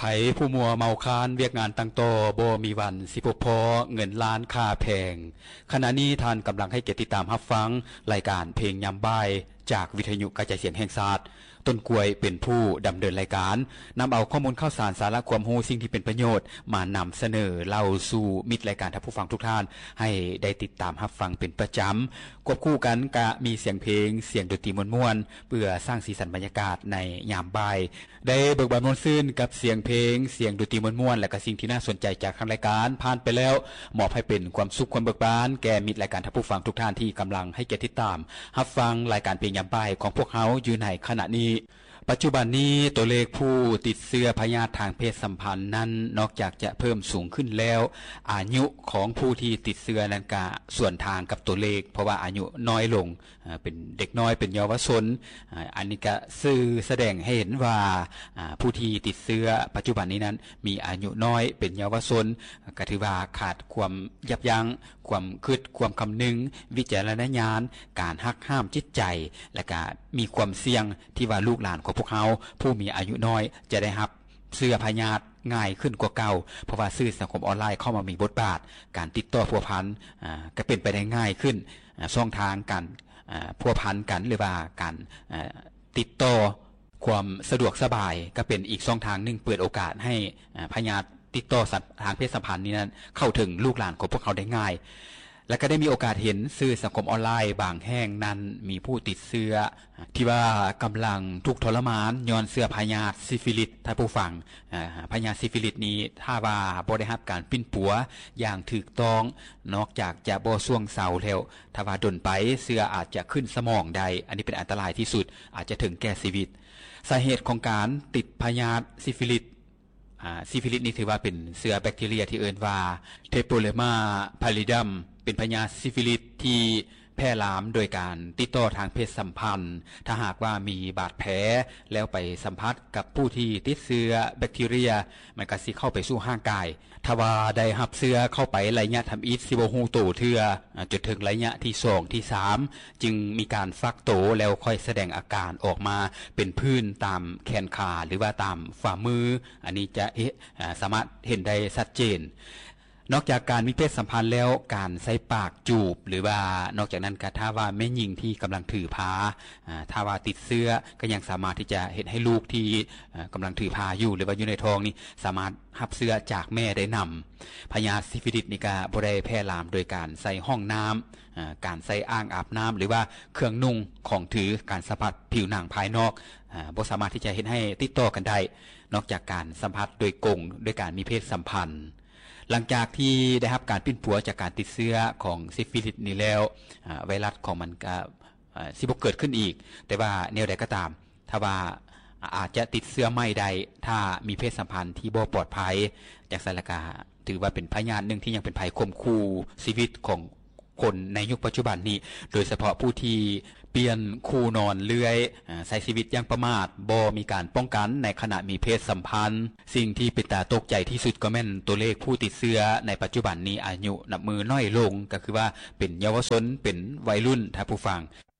ไผผู้มัวเมาคานเวียกงานตั้งโตบ่มีวันสิพบพอเงินล้านค่าแพงขณะนี้ท่านกำลังให้เกียรติตามรับฟังรายการเพลงยามบ่ายจากวิทยุกระจายเสียงแห่งชาติต้นกล้วยเป็นผู้ดำเนินรายการนำเอาข้อมูลข่าวสารสาระความรู้สิ่งที่เป็นประโยชน์มานำเสนอเล่าสู่มิตรรายการท่านผู้ฟังทุกท่านให้ได้ติดตามรับฟังเป็นประจำควบคู่กันกะมีเสียงเพลงเสียงดนตรีม่วนๆเพื่อสร้างสีสันบรรยากาศในยามบ่ายได้เบิกบานม่วนซื่นกับเสียงเพลงเสียงดนตรีม่วนๆและก็สิ่งที่น่าสนใจจากทางรายการผ่านไปแล้วมอบให้เป็นความสุขความเบิกบานแก่มิตรรายการท่านผู้ฟังทุกท่านที่กำลังให้เกียรติติดตามรับฟังรายการเพลงยามบ่ายของพวกเขาอยู่ในขณะนี้ปัจจุบันนี้ตัวเลขผู้ติดเชื้อพยาธิทางเพศสัมพันธ์นั้นนอกจากจะเพิ่มสูงขึ้นแล้วอายุของผู้ที่ติดเชื้อนั้นก็ส่วนทางกับตัวเลขเพราะว่าอายุน้อยลงเป็นเด็กน้อยเป็นเยาวชนอันนี้ก็สื่อแสดงให้เห็นว่าผู้ที่ติดเชื้อปัจจุบันนี้นั้นมีอายุน้อยเป็นเยาวชนก็ถือว่าขาดความยับยั้งความคิดความคำนึงวิจารณญาณการหักห้ามจิตใจและก็มีความเสี่ยงที่ว่าลูกหลานของพวกเขาผู้มีอายุน้อยจะได้รับเชื้อพยาธิง่ายขึ้นกว่าเก่าเพราะว่าสื่อสังคมออนไลน์เข้ามามีบทบาทการติดต่อพัวพันก็เป็นไปได้ง่ายขึ้นช่องทางการพัวพันกันหรือว่าการติดต่อความสะดวกสบายก็เป็นอีกช่องทางนึงเปิดโอกาสให้พยาธิติดต่อสัตว์ทางเพศสัมพันธ์นี้นั้นเข้าถึงลูกหลานของพวกเขาได้ง่ายและก็ได้มีโอกาสเห็นสื่อสังคมออนไลน์บางแห่งนั้นมีผู้ติดเชื้อที่ว่ากำลังทุกข์ทรมานย้อนเชื้อพยาธิซิฟิลิสท่านผู้ฟังพยาธิซิฟิลิสนี้ถ้าว่าบ่ได้รับการปิ้นปัวอย่างถูกต้องนอกจากจะบ่ส่วงเศร้าแล้วถ้าว่าดนไปเชื้ออาจจะขึ้นสมองได้อันนี้เป็นอันตรายที่สุดอาจจะถึงแก่ชีวิตสาเหตุของการติดพยาธิซิฟิลิสซิฟิลิสนี่ถือว่าเป็นเชื้อแบคทีเรียที่เอิ้นว่าเทโปเลมาพาลิดัมเป็นพยาธิซิฟิลิสที่แพร่หลามโดยการติดต่อทางเพศสัมพันธ์ถ้าหากว่ามีบาดแผลแล้วไปสัมผัสกับผู้ที่ติดเชื้อแบคทีเรียมันก็สิเข้าไปสู่ร่างกายถ้าว่าได้รับเชื้อเข้าไประยะทำอิฐสิบ่ฮู้โตเทื่อจนถึงระยะที่2ที่3จึงมีการฟักโตแล้วค่อยแสดงอาการออกมาเป็นพื้นตามแขนขาหรือว่าตามฝ่ามืออันนี้จะสามารถเห็นได้ชัดเจนนอกจากการมีเพศสัมพันธ์แล้วการใส่ปากจูบหรือว่านอกจากนั้นก็ถ้าว่าแม่หญิงที่กำลังถือพาถ้าว่าติดเชื้อก็ยังสามารถที่จะเห็นให้ลูกที่กำลังถือพาอยู่หรือว่าอยู่ในท้องนี่สามารถรับเชื้อจากแม่ได้นำพยาธิซิฟิลิสนี่ก็บ่ได้แพร่ลามโดยการใส่ห้องน้ำการใส่อ่างอาบน้ำหรือว่าเครื่องนุ่งของถือการสัมผัสผิวหนังภายนอกบ่สามารถที่จะเห็นให้ติดต่อกันได้นอกจากการสัมผัสโดยกงด้วยการมีเพศสัมพันธ์หลังจากที่ได้รับการปิ้นปัวจากการติดเชื้อของซิฟิลิสนี้แล้วไวรัสของมันก็สิบ่เกิดขึ้นอีกแต่ว่าแนวใดก็ตามถ้าว่าอาจจะติดเชื้อใหม่ใดถ้ามีเพศสัมพันธ์ที่บ่ปลอดภัยจากสารกาถือว่าเป็นพยาธินึงที่ยังเป็นภัยข่มขู่ชีวิตของคนในยุคปัจจุบันนี้โดยเฉพาะผู้ที่เปลี่ยนคู่นอนเลื่อยใช้ชีวิตอย่างประมาทบ่มีการป้องกันในขณะมีเพศสัมพันธ์สิ่งที่เป็นตาตกใจที่สุดก็แม่นตัวเลขผู้ติดเชื้อในปัจจุบันนี้อายุนับมือน้อยลงก็คือว่าเป็นเยาวชนเป็นวัยรุ่นท่านผู้ฟัง